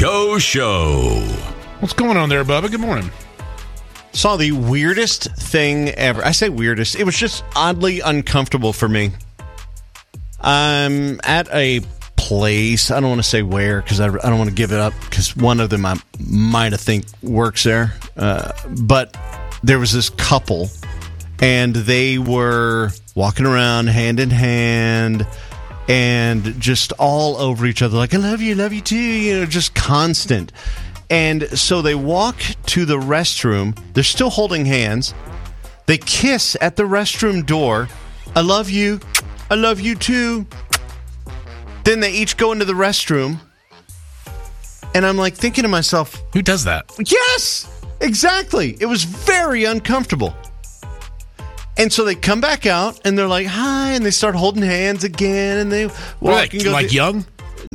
Joe Show. What's going on there, Bubba? Good morning. Saw the weirdest thing ever. I say weirdest. It was just oddly uncomfortable for me. I'm at a place. I don't want to say where because I don't want to give it up because one of them I might have think works there. But there was this couple and they were walking around hand in hand and just all over each other like, I love you too, just constant. And so they walk to the restroom. They're still holding hands. They kiss at the restroom door. I love you too. Then they each go into the restroom. And I'm like thinking to myself, who does that? Yes, exactly. It was very uncomfortable. And so they come back out and they're like, hi, and they start holding hands again, and they walk and go young?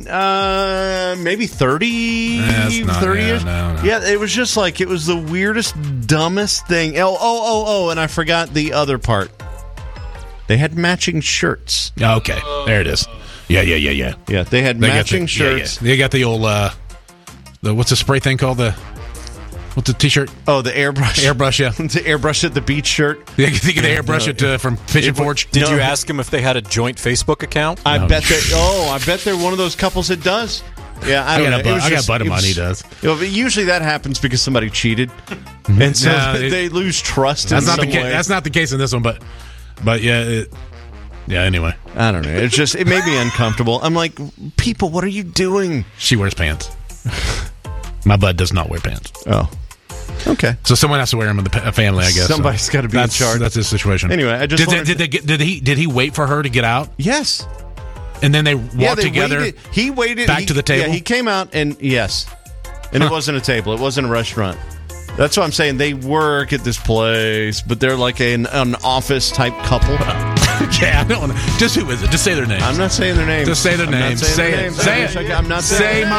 Maybe 30, 30 years. No. Yeah, it was just like, it was the weirdest, dumbest thing. Oh, and I forgot the other part. They had matching shirts. Okay, there it is. Yeah. Yeah, they had matching shirts. Yeah. They got the old, what's the spray thing called? What's the T-shirt? Oh, the airbrush. Airbrush, yeah. The airbrush at the beach shirt. Yeah, you think of the airbrush from Fishing Forge? Did you ask them if they had a joint Facebook account? I bet they're one of those couples that does. Yeah, I got buddy mine. He does. Usually that happens because somebody cheated, and so they lose trust. That's not the case. That's not the case in this one, but yeah. Anyway, I don't know. It's just it made me uncomfortable. I'm like, people, what are you doing? She wears pants. My bud does not wear pants. Oh. Okay. So someone has to wear them in the family, I guess. Somebody's got to be in charge. That's his situation. Anyway, I just did he wait for her to get out? Yes. And then they walked together. Waited. He waited back to the table. Yeah, he came out and yes, and it wasn't a table. It wasn't a restaurant. That's what I'm saying. They work at this place, but they're like an office type couple. Yeah, I don't want to. Just who is it? Just say their name. I'm not saying their name. Just say their name. Say it. I'm not saying. Say my